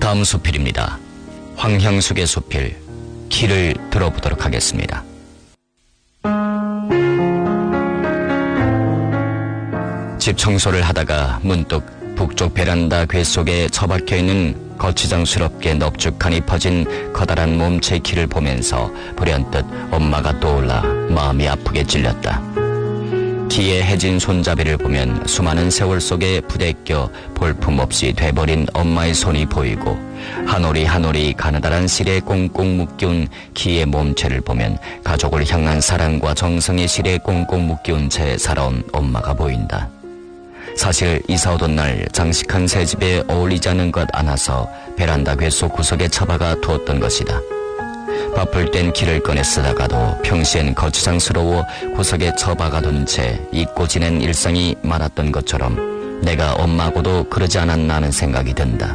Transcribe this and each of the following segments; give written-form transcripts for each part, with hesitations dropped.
다음 수필입니다. 황향숙의 수필, 키를 들어보도록 하겠습니다. 집 청소를 하다가 문득 북쪽 베란다 궤 속에 처박혀있는 거치장스럽게 넙죽하니 퍼진 커다란 몸체 키를 보면서 불현듯 엄마가 떠올라 마음이 아프게 찔렸다. 키에 해진 손잡이를 보면 수많은 세월 속에 부대껴 볼품없이 돼버린 엄마의 손이 보이고 한 올이 한 올이 가느다란 실에 꽁꽁 묶여온 키의 몸체를 보면 가족을 향한 사랑과 정성의 실에 꽁꽁 묶여온 채 살아온 엄마가 보인다. 사실 이사 오던 날 장식한 새 집에 어울리지 않는 것 하나서 베란다 궤속 구석에 처박아 두었던 것이다. 바쁠 땐 키를 꺼내 쓰다가도 평시엔 거추장스러워 구석에 처박아둔 채 잊고 지낸 일상이 많았던 것처럼 내가 엄마하고도 그러지 않았나 하는 생각이 든다.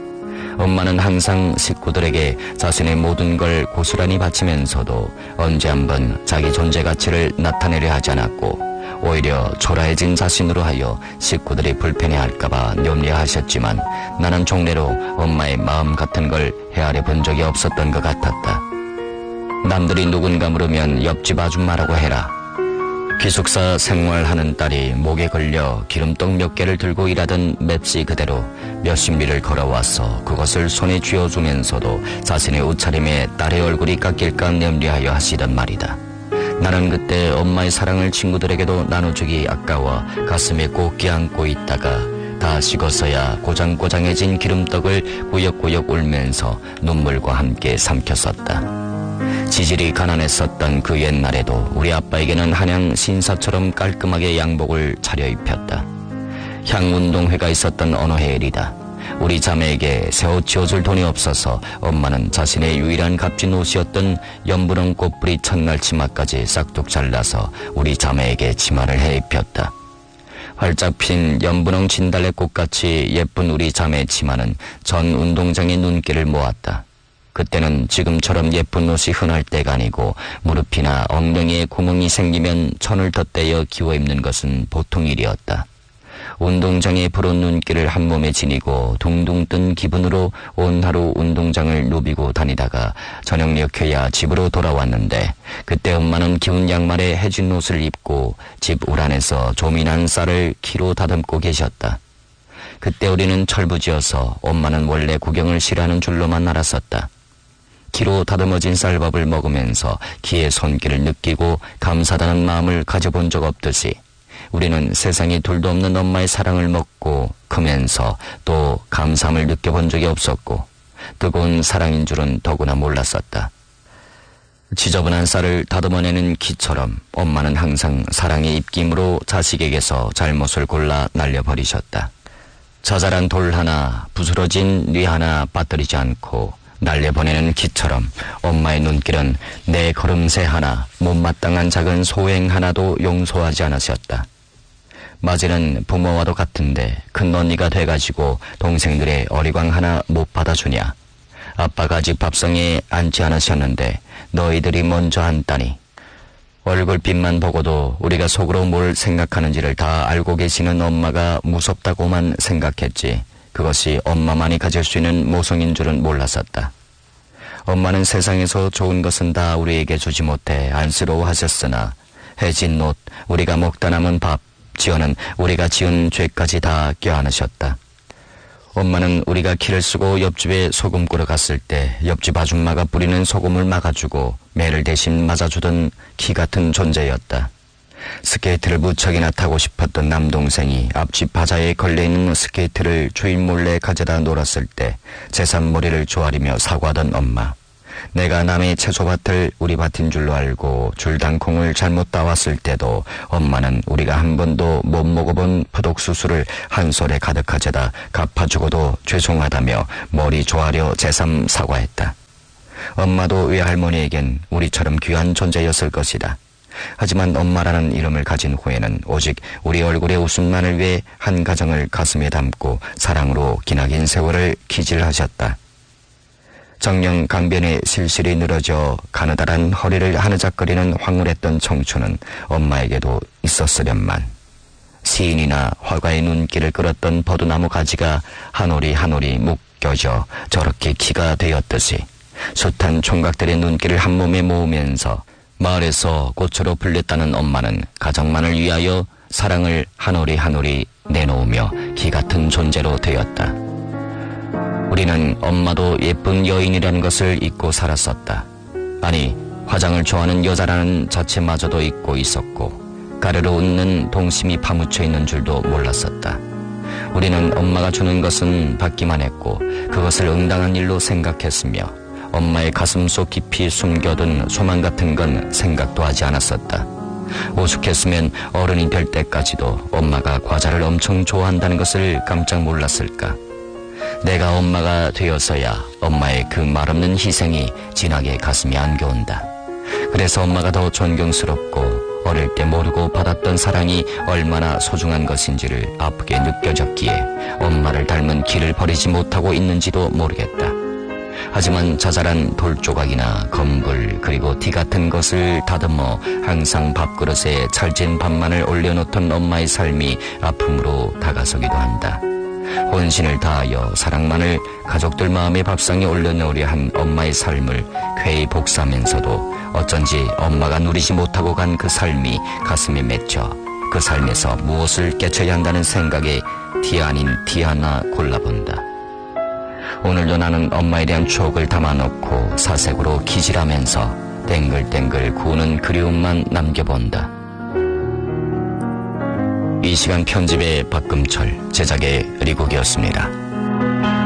엄마는 항상 식구들에게 자신의 모든 걸 고스란히 바치면서도 언제 한번 자기 존재 가치를 나타내려 하지 않았고 오히려 초라해진 자신으로 하여 식구들이 불편해할까봐 염려하셨지만 나는 종래로 엄마의 마음 같은 걸 헤아려 본 적이 없었던 것 같았다. 남들이 누군가 물으면 옆집 아줌마라고 해라. 기숙사 생활하는 딸이 목에 걸려 기름떡 몇 개를 들고 일하던 맵시 그대로 몇십 리를 걸어와서 그것을 손에 쥐어주면서도 자신의 옷차림에 딸의 얼굴이 깎일까 염려하여 하시던 말이다. 나는 그때 엄마의 사랑을 친구들에게도 나눠주기 아까워 가슴에 꼭 껴안고 있다가 다 식어서야 고장고장해진 기름떡을 꾸역꾸역 울면서 눈물과 함께 삼켰었다. 지질이 가난했었던 그 옛날에도 우리 아빠에게는 한양 신사처럼 깔끔하게 양복을 차려입혔다. 향운동회가 있었던 어느 해일이다. 우리 자매에게 새 옷 지어줄 돈이 없어서 엄마는 자신의 유일한 값진 옷이었던 연분홍 꽃뿌리 첫날 치마까지 싹둑 잘라서 우리 자매에게 치마를 해 입혔다. 활짝 핀 연분홍 진달래꽃같이 예쁜 우리 자매의 치마는 전 운동장의 눈길을 모았다. 그때는 지금처럼 예쁜 옷이 흔할 때가 아니고 무릎이나 엉덩이에 구멍이 생기면 천을 덧대어 기워 입는 것은 보통 일이었다. 운동장의 푸른 눈길을 한 몸에 지니고 둥둥 뜬 기분으로 온 하루 운동장을 누비고 다니다가 저녁녘에야 집으로 돌아왔는데 그때 엄마는 기운 양말에 해진 옷을 입고 집 우란에서 조민한 쌀을 키로 다듬고 계셨다. 그때 우리는 철부지여서 엄마는 원래 구경을 싫어하는 줄로만 알았었다. 키로 다듬어진 쌀밥을 먹으면서 키의 손길을 느끼고 감사하다는 마음을 가져본 적 없듯이 우리는 세상에 둘도 없는 엄마의 사랑을 먹고 크면서 또 감사함을 느껴본 적이 없었고 뜨거운 사랑인 줄은 더구나 몰랐었다. 지저분한 쌀을 다듬어내는 키처럼 엄마는 항상 사랑의 입김으로 자식에게서 잘못을 골라 날려버리셨다. 자잘한 돌 하나, 부스러진 뉘 하나 빠뜨리지 않고 날려보내는 키처럼 엄마의 눈길은 내 걸음새 하나, 못마땅한 작은 소행 하나도 용서하지 않으셨다. 마지는 부모와도 같은데 큰 언니가 돼가지고 동생들의 어리광 하나 못 받아주냐. 아빠가 아직 밥상에 앉지 않으셨는데 너희들이 먼저 앉다니. 얼굴빛만 보고도 우리가 속으로 뭘 생각하는지를 다 알고 계시는 엄마가 무섭다고만 생각했지 그것이 엄마만이 가질 수 있는 모성인 줄은 몰랐었다. 엄마는 세상에서 좋은 것은 다 우리에게 주지 못해 안쓰러워하셨으나 해진 옷, 우리가 먹다 남은 밥, 지어는 우리가 지은 죄까지 다 껴안으셨다. 엄마는 우리가 키를 쓰고 옆집에 소금 꾸러 갔을 때 옆집 아줌마가 뿌리는 소금을 막아주고 매를 대신 맞아주던 키 같은 존재였다. 스케이트를 무척이나 타고 싶었던 남동생이 앞집 바자에 걸려있는 스케이트를 주인 몰래 가져다 놀았을 때 제삿머리를 조아리며 사과하던 엄마. 내가 남의 채소밭을 우리 밭인 줄로 알고 줄당콩을 잘못 따왔을 때도 엄마는 우리가 한 번도 못 먹어본 포독수수를 한 솔에 가득 가져다 갚아주고도 죄송하다며 머리 조아려 재삼 사과했다. 엄마도 외할머니에겐 우리처럼 귀한 존재였을 것이다. 하지만 엄마라는 이름을 가진 후에는 오직 우리 얼굴의 웃음만을 위해 한 가정을 가슴에 담고 사랑으로 기나긴 세월을 기질하셨다. 정령 강변에 실실이 늘어져 가느다란 허리를 하느작거리는 황홀했던 청춘은 엄마에게도 있었으련만 시인이나 화가의 눈길을 끌었던 버드나무 가지가 한 올이 한 올이 묵 껴져 저렇게 키가 되었듯이 숱한 총각들의 눈길을 한 몸에 모으면서 마을에서 꽃으로 불렸다는 엄마는 가정만을 위하여 사랑을 한 올이 한 올이 내놓으며 기 같은 존재로 되었다. 우리는 엄마도 예쁜 여인이라는 것을 잊고 살았었다. 아니, 화장을 좋아하는 여자라는 자체마저도 잊고 있었고 가르르 웃는 동심이 파묻혀 있는 줄도 몰랐었다. 우리는 엄마가 주는 것은 받기만 했고 그것을 응당한 일로 생각했으며 엄마의 가슴속 깊이 숨겨둔 소망 같은 건 생각도 하지 않았었다. 오죽했으면 어른이 될 때까지도 엄마가 과자를 엄청 좋아한다는 것을 깜짝 몰랐을까. 내가 엄마가 되어서야 엄마의 그 말없는 희생이 진하게 가슴에 안겨온다. 그래서 엄마가 더 존경스럽고 어릴 때 모르고 받았던 사랑이 얼마나 소중한 것인지를 아프게 느껴졌기에 엄마를 닮은 길을 버리지 못하고 있는지도 모르겠다. 하지만 자잘한 돌조각이나 검불 그리고 티 같은 것을 다듬어 항상 밥그릇에 찰진 밥만을 올려놓던 엄마의 삶이 아픔으로 다가서기도 한다. 혼신을 다하여 사랑만을 가족들 마음의 밥상에 올려놓으려 한 엄마의 삶을 쾌히 복사하면서도 어쩐지 엄마가 누리지 못하고 간 그 삶이 가슴에 맺혀 그 삶에서 무엇을 깨쳐야 한다는 생각에 티 아닌 티 하나 골라본다. 오늘도 나는 엄마에 대한 추억을 담아놓고 사색으로 기질하면서 땡글땡글 구우는 그리움만 남겨본다. 이 시간 편집의 박금철, 제작의 리국이었습니다.